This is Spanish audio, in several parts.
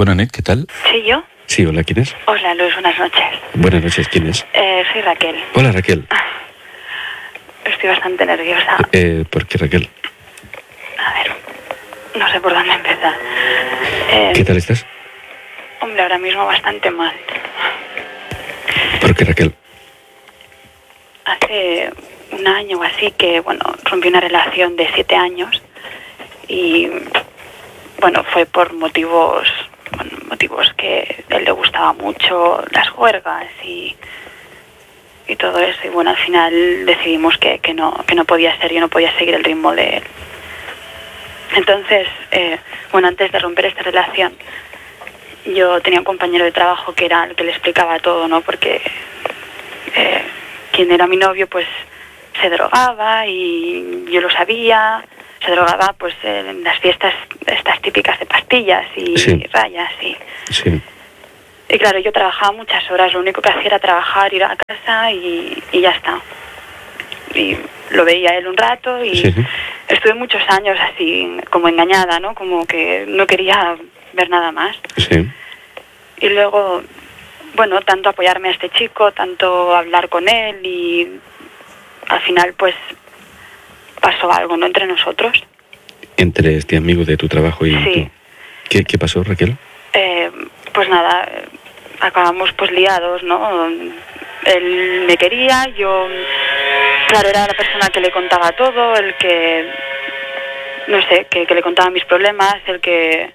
Buenas noches, ¿qué tal? ¿Sí, yo? Sí, hola, ¿quién es? Hola, Luz, buenas noches. Buenas noches, ¿quién es? Soy Raquel. Hola, Raquel. Estoy bastante nerviosa. ¿Por qué, Raquel? A ver, no sé por dónde empezar. ¿Qué tal estás? Hombre, ahora mismo bastante mal. ¿Por qué, Raquel? Hace un año o así que, rompí una relación de 7 años y, fue por motivos que a él le gustaba mucho, las juergas y todo eso. Y al final decidimos que no podía ser, yo no podía seguir el ritmo de él. Entonces, antes de romper esta relación, yo tenía un compañero de trabajo que era el que le explicaba todo, ¿no? Porque quien era mi novio, pues se drogaba y yo lo sabía. Se drogaba, pues, en las fiestas estas típicas de pastillas y sí. rayas y... Sí. Y claro, yo trabajaba muchas horas, lo único que hacía era trabajar, ir a casa y ya está. Y lo veía él un rato y Sí. estuve muchos años así, como engañada, ¿no? Como que no quería ver nada más. Sí. Y luego, tanto apoyarme a este chico, tanto hablar con él y al final, pues, pasó algo, ¿no? Entre nosotros. Entre este amigo de tu trabajo y sí. tú. ¿Qué pasó, Raquel? Pues nada, acabamos pues liados, ¿no? Él me quería, yo, claro, era la persona que le contaba todo, el que, no sé, que le contaba mis problemas, el que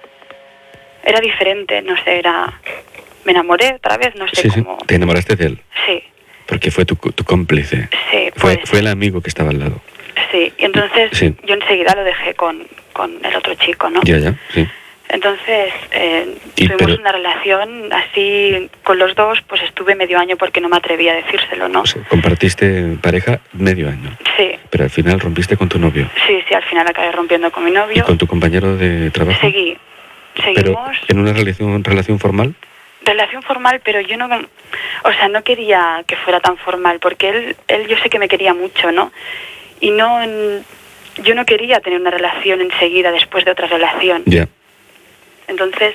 era diferente, no sé, me enamoré otra vez, no sé Sí, cómo. ¿Te enamoraste de él? Sí. Porque fue tu cómplice. Sí, fue el amigo que estaba al lado. Sí, y entonces sí. Yo enseguida lo dejé con el otro chico, ¿no? Ya, sí. Entonces, tuvimos una relación así con los dos, pues estuve medio año porque no me atrevía a decírselo, ¿no? O sea, compartiste pareja medio año. Sí. Pero al final rompiste con tu novio. Sí, al final acabé rompiendo con mi novio. ¿Y con tu compañero de trabajo? Seguimos. ¿Pero en una relación formal? Relación formal, pero yo no quería que fuera tan formal, porque él yo sé que me quería mucho, ¿no? Y yo no quería tener una relación enseguida después de otra relación. Ya. Entonces,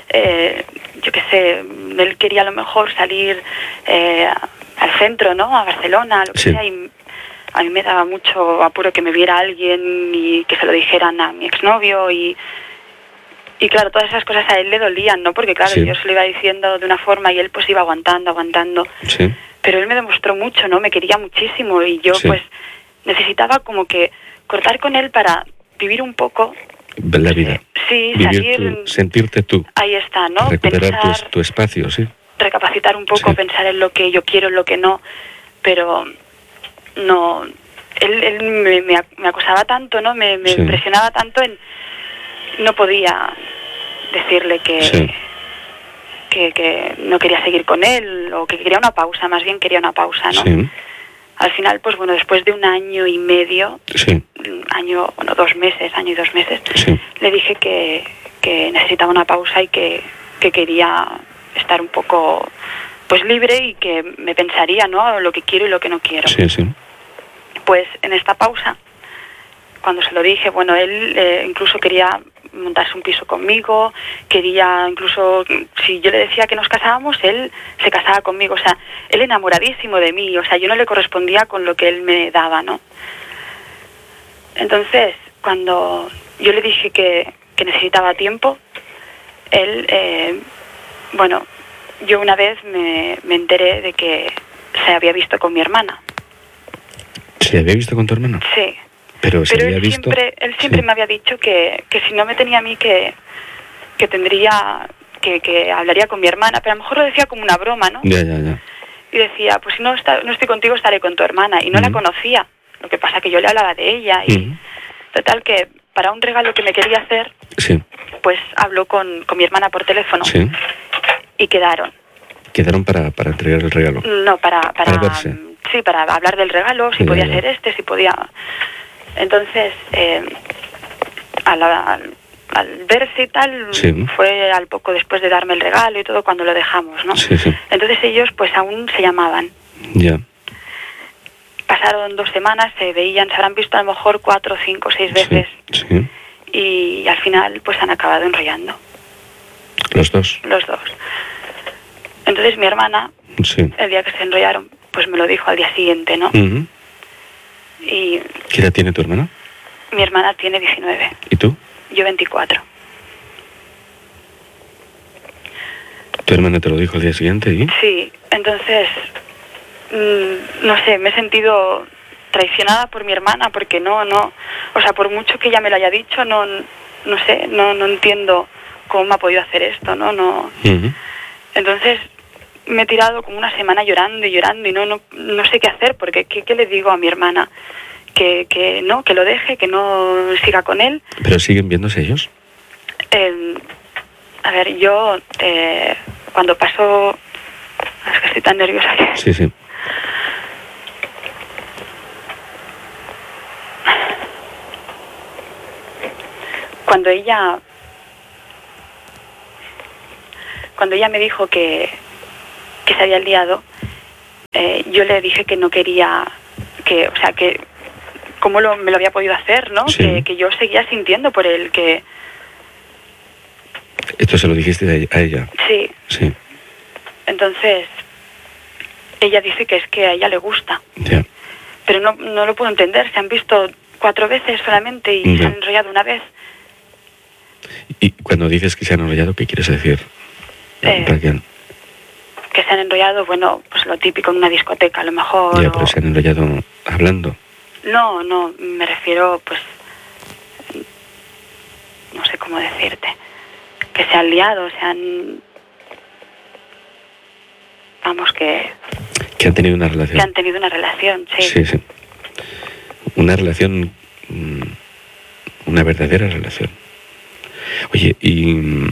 yo qué sé, él quería a lo mejor salir al centro, ¿no? A Barcelona, lo que sea, y a mí me daba mucho apuro que me viera alguien y que se lo dijeran a mi exnovio y claro, todas esas cosas a él le dolían, ¿no? Porque claro, yo se lo iba diciendo de una forma y él pues iba aguantando. Sí. Pero él me demostró mucho, ¿no? Me quería muchísimo y yo pues necesitaba como que cortar con él para vivir un poco la vida. Sí, vivir sentirte tú. Ahí está, ¿no? Recuperar tu espacio, sí. Recapacitar un poco, pensar en lo que yo quiero, en lo que no, pero no. Él me acosaba tanto, ¿no? Me presionaba tanto no podía decirle que no quería seguir con él o que quería una pausa, más bien quería una pausa, ¿no? Sí. Al final, pues después de un año y medio, 2 meses, año y 2 meses, le dije que necesitaba una pausa y que quería estar un poco pues libre y que me pensaría, ¿no? Lo que quiero y lo que no quiero. Sí. Pues en esta pausa, cuando se lo dije, él incluso quería montarse un piso conmigo, quería incluso, si yo le decía que nos casábamos, él se casaba conmigo, o sea, él enamoradísimo de mí, o sea, yo no le correspondía con lo que él me daba, ¿no? Entonces, cuando yo le dije que necesitaba tiempo, él, yo una vez me enteré de que se había visto con mi hermana. ¿Se había visto con tu hermana? Sí. Pero él siempre me había dicho que si no me tenía a mí que tendría que hablaría con mi hermana, pero a lo mejor lo decía como una broma, ¿no? Ya. Y decía, pues si no estoy contigo, estaré con tu hermana. Y no la conocía. Lo que pasa que yo le hablaba de ella y total que para un regalo que me quería hacer, pues habló con mi hermana por teléfono y quedaron. ¿Quedaron para entregar el regalo? No, para verse. Sí, para hablar del regalo, si podía ser si podía. Entonces, al verse y tal, fue al poco después de darme el regalo y todo cuando lo dejamos, ¿no? Sí. Entonces ellos pues aún se llamaban. Ya. Pasaron 2 semanas, se veían, se habrán visto a lo mejor 4, 5, 6 veces. Sí. Y al final pues han acabado enrollando. Los dos. Los dos. Entonces mi hermana, Sí. el día que se enrollaron, pues me lo dijo al día siguiente, ¿no? Ujú. Y ¿Qué edad tiene tu hermana? mi hermana tiene 19, ¿Y tú? yo 24. ¿Tu hermana te lo dijo al día siguiente? ¿Y? Sí, entonces, no sé, me he sentido traicionada por mi hermana porque no, o sea, por mucho que ella me lo haya dicho, no sé, no entiendo cómo me ha podido hacer esto, no. Ujú. Entonces me he tirado como una semana llorando y no sé qué hacer, porque ¿qué le digo a mi hermana? Que no, que lo deje, que no siga con él. ¿Pero siguen viéndose ellos? A ver, yo cuando pasó... Es que estoy tan nerviosa que... Sí, sí. Cuando ella me dijo que se había liado, yo le dije que no quería, o sea, que cómo me lo había podido hacer, ¿no? Sí. Que yo seguía sintiendo por él, que... Esto se lo dijiste a ella. Sí. Sí. Entonces, ella dice que es que a ella le gusta. Ya. Pero no lo puedo entender. Se han visto 4 veces solamente y se han enrollado una vez. Y cuando dices que se han enrollado, ¿qué quieres decir, Raquel? Que se han enrollado, bueno, pues lo típico en una discoteca, a lo mejor. Ya, pero se han enrollado hablando. No, me refiero, pues, no sé cómo decirte, que se han liado, vamos, que han tenido una relación. Que han tenido una relación, sí. Sí, sí. Una relación, una verdadera relación. Oye, ¿y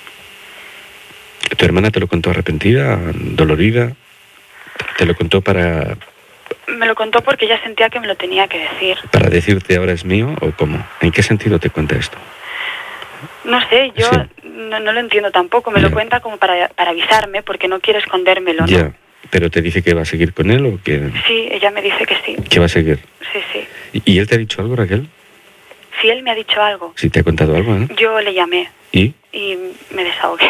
tu hermana te lo contó arrepentida, dolorida? ¿Te lo contó Me lo contó porque ella sentía que me lo tenía que decir. para decirte ahora es mío o cómo? ¿En qué sentido te cuenta esto? No sé, yo Sí. no lo entiendo tampoco. Me lo cuenta como para avisarme porque no quiere escondérmelo, ¿no? Ya, pero ¿te dice que va a seguir con él o que Sí, ella me dice que sí. va a seguir? Sí. ¿Y él te ha dicho algo, Raquel? Si él me ha dicho algo, Sí, te ha contado algo, ¿no? yo le llamé ¿Y? y me desahogué.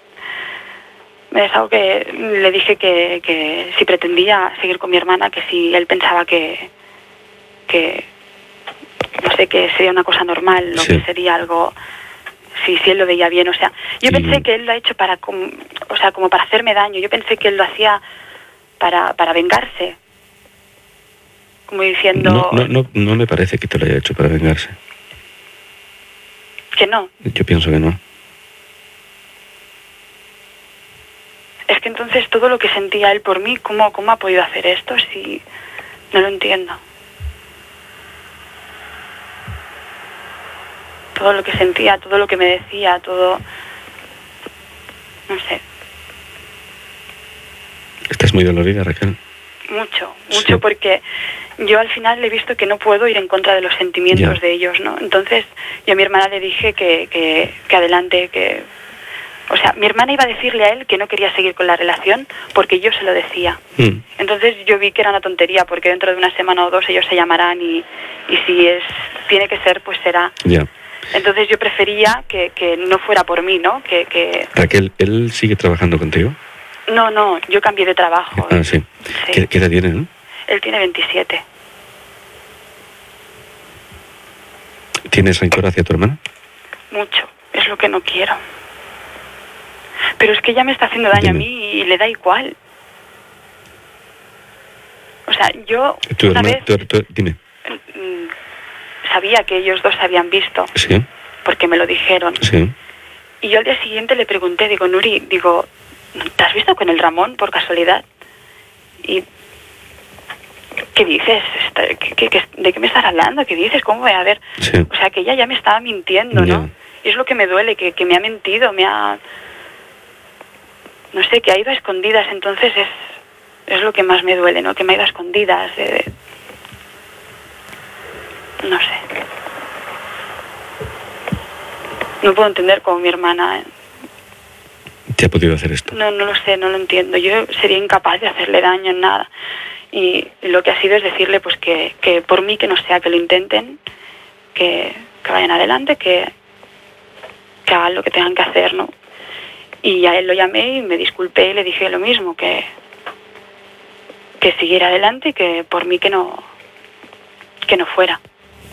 Le dije que si pretendía seguir con mi hermana, que si él pensaba que no sé, que sería una cosa normal, o Sí. que sería algo, si él lo veía bien, o sea, yo pensé que él lo ha hecho como para hacerme daño, yo pensé que él lo hacía para vengarse, como diciendo No me parece que te lo haya hecho para vengarse. que no. Yo pienso que no. Es que entonces todo lo que sentía él por mí, ¿cómo ha podido hacer esto? Si no lo entiendo. Todo lo que sentía, todo lo que me decía, todo... No sé, ¿Estás muy dolorida, Raquel? mucho, Sí. porque yo al final le he visto que no puedo ir en contra de los sentimientos Ya. de ellos, ¿no? Entonces yo a mi hermana le dije que adelante, que... O sea, mi hermana iba a decirle a él que no quería seguir con la relación porque yo se lo decía. Entonces yo vi que era una tontería porque dentro de una semana o 2 ellos se llamarán y si tiene que ser, pues será. Ya. Entonces yo prefería que no fuera por mí, ¿no? Raquel, ¿él sigue trabajando contigo? No, yo cambié de trabajo. Ah, sí. Sí. ¿Qué edad tiene, no? Él tiene 27. ¿Tienes rencor hacia tu hermana? Mucho, es lo que no quiero. Pero es que ella me está haciendo daño Dime. a mí y le da igual. O sea, yo ¿Tu una hermana? vez Dime. sabía que ellos dos se habían visto Sí, porque me lo dijeron. sí. Y yo al día siguiente le pregunté, digo, Nuri, ¿te has visto con el Ramón por casualidad? Y ¿qué dices? ¿De qué me estás hablando? ¿Qué dices? ¿Cómo voy a ver? Sí. O sea, que ella ya me estaba mintiendo, ¿no? Ya. Y es lo que me duele, que me ha mentido, no sé, que ha ido a escondidas, entonces es lo que más me duele, ¿no? Que me ha ido a escondidas. No sé. No puedo entender cómo mi hermana... ¿Te ha podido hacer esto? No lo sé, no lo entiendo. Yo sería incapaz de hacerle daño en nada. Y lo que ha sido es decirle pues que por mí que no sea, que lo intenten, que vayan adelante, que hagan lo que tengan que hacer, ¿no? Y a él lo llamé y me disculpé y le dije lo mismo, que siguiera adelante y que por mí que no fuera.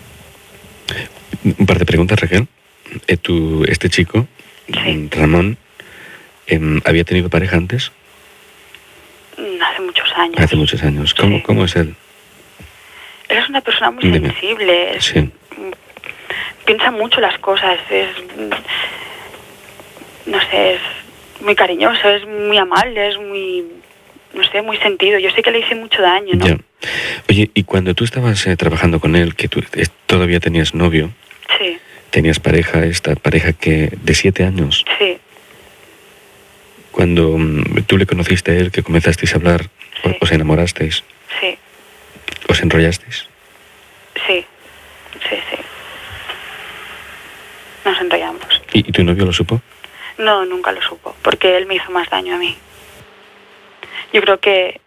Un par de preguntas, Raquel. Este chico, Sí. Ramón, ¿había tenido pareja antes? Hace muchos años. Hace muchos años. ¿Cómo, Sí. ¿Cómo es él? Él es una persona muy Dime. sensible, Sí. piensa mucho las cosas, no sé, es muy cariñoso, es muy amable, es muy, no sé, muy sentido. Yo sé que le hice mucho daño, ¿no? Ya. Oye, y cuando tú estabas trabajando con él, que tú todavía tenías novio, Sí, tenías pareja, esta pareja que de 7 años, sí, cuando tú le conociste a él, que comenzasteis a hablar, Sí. os enamorasteis, sí, os enrollasteis. sí, sí, sí. Nos enrollamos. ¿Y tu novio lo supo? No, nunca lo supo, porque él me hizo más daño a mí. Yo creo que,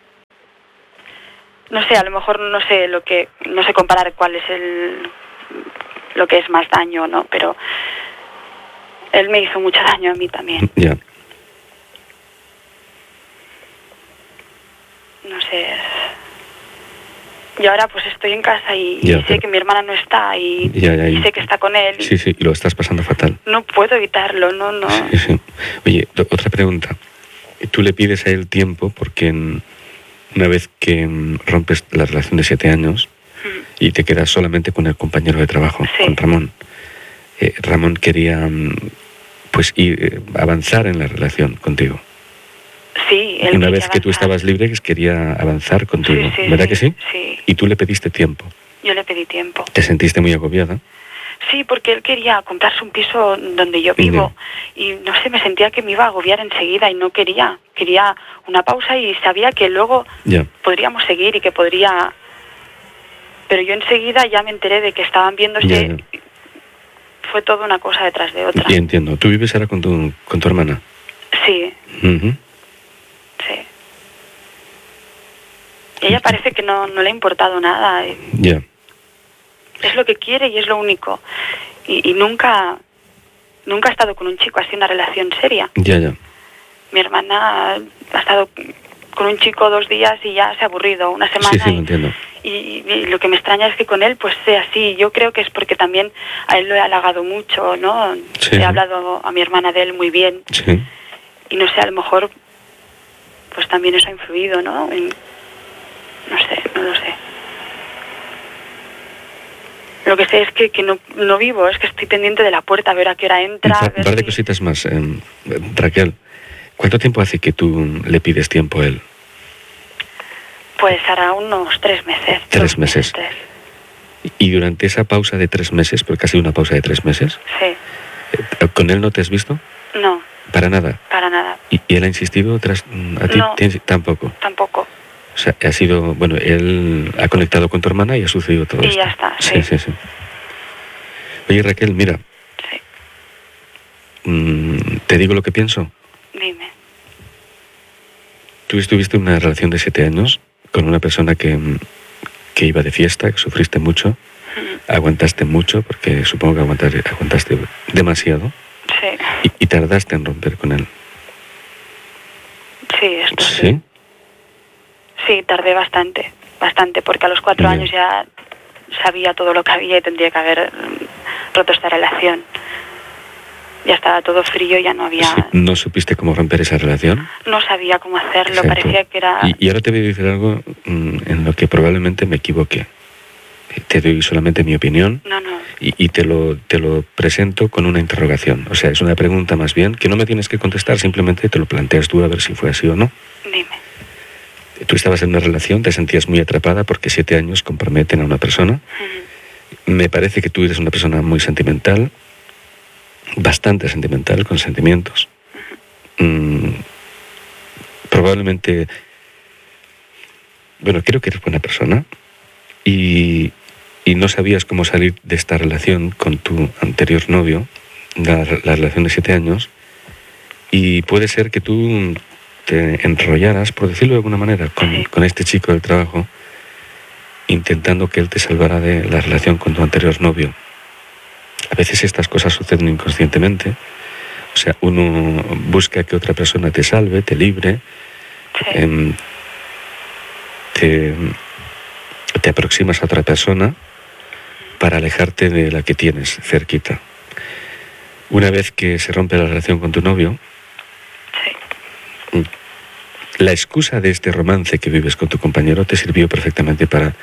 no sé, a lo mejor no sé comparar cuál es lo que es más daño, ¿no? Pero él me hizo mucho daño a mí también. Ya. No sé. Y ahora pues estoy en casa y Ya, sé pero- que mi hermana no está y Ya. sé que está con él. Y Sí, y lo estás pasando fatal. no puedo evitarlo, no. Sí, sí. Oye, otra pregunta. Tú le pides a él tiempo porque una vez que rompes la relación de 7 años y te quedas solamente con el compañero de trabajo, Sí. con Ramón. Ramón quería pues avanzar en la relación contigo. Sí, él Una quería vez que tú avanzar. estabas libre, quería avanzar contigo. Sí, ¿Verdad que sí? Sí, Y tú le pediste tiempo. yo le pedí tiempo. ¿Te sentiste muy agobiada? Sí, porque él quería comprarse un piso donde yo vivo y no sé, me sentía que me iba a agobiar enseguida y no quería. Quería una pausa y sabía que luego Ya. podríamos seguir y que podría... Pero yo enseguida ya me enteré de que estaban viéndose... Ya. Fue toda una cosa detrás de otra. Y entiendo. ¿Tú vives ahora con tu hermana? Sí, Ujú. sí. Y ella parece que no le ha importado nada. Ya. Es lo que quiere y es lo único. Y nunca ha estado con un chico así, una relación seria. Ya. Mi hermana ha estado con un chico 2 días y ya se ha aburrido, una semana. Sí, lo entiendo. Y lo que me extraña es que con él pues sea así. Yo creo que es porque también a él lo he halagado mucho, ¿no? Sí. He hablado a mi hermana de él muy bien. Sí. Y no sé, a lo mejor pues también eso ha influido, ¿no? No sé, no lo sé. Lo que sé es que no vivo, es que estoy pendiente de la puerta a ver a qué hora entra. a Un ver par de si- cositas más. Raquel, ¿cuánto tiempo hace que tú le pides tiempo a él? Pues hará unos 3 meses. 3 2 meses. 3. Y durante esa pausa de 3 meses, porque ha sido una pausa de 3 meses, Sí, ¿con él no te has visto? no, Para nada. para nada, ¿Y él ha insistido a ti? No. Tampoco. tampoco. O sea, ha sido, bueno, él ha conectado con tu hermana y ha sucedido todo Y esto. ya está, Sí. Oye, Raquel, mira, Sí, te digo lo que pienso. dime. Tú estuviste en una relación de 7 años con una persona que iba de fiesta, que sufriste mucho, aguantaste mucho, porque supongo que aguantaste demasiado, Sí, y tardaste en romper con él. sí, esto sí. ¿Sí? Sí, tardé bastante, porque a los 4 Bien. años ya sabía todo lo que había y tendría que haber roto esta relación. Ya estaba todo frío, ya no había... Sí. ¿No supiste cómo romper esa relación? No sabía cómo hacerlo, Exacto. parecía que era... Y ahora te voy a decir algo en lo que probablemente me equivoque. Te doy solamente mi opinión No, y te lo presento con una interrogación. O sea, es una pregunta más bien que no me tienes que contestar, simplemente te lo planteas tú a ver si fue así o no. dime. Tú estabas en una relación, te sentías muy atrapada porque 7 años comprometen a una persona. Me parece que tú eres una persona muy sentimental, bastante sentimental, con sentimientos. Probablemente, bueno, creo que eres buena persona y no sabías cómo salir de esta relación con tu anterior novio, la relación de 7 años, y puede ser que tú te enrollaras, por decirlo de alguna manera, con este chico del trabajo, intentando que él te salvara de la relación con tu anterior novio. A veces estas cosas suceden inconscientemente. O sea, uno busca que otra persona te salve, te libre, Sí. te aproximas a otra persona para alejarte de la que tienes cerquita. Una vez que se rompe la relación con tu novio, Sí. la excusa de este romance que vives con tu compañero te sirvió perfectamente para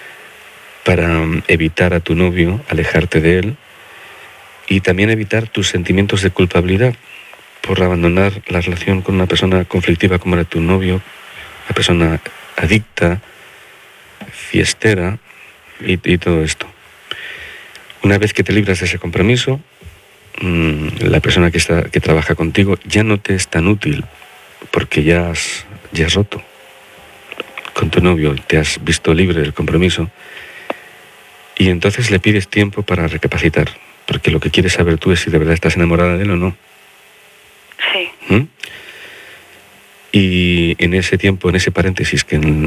evitar a tu novio, alejarte de él, y también evitar tus sentimientos de culpabilidad por abandonar la relación con una persona conflictiva como era tu novio, una persona adicta, fiestera y todo esto. Una vez que te libras de ese compromiso, la persona que trabaja contigo ya no te es tan útil porque ya has roto con tu novio, te has visto libre del compromiso, y entonces le pides tiempo para recapacitar, porque lo que quieres saber tú es si de verdad estás enamorada de él o no. Sí. ¿Mm? Y en ese tiempo, en ese paréntesis que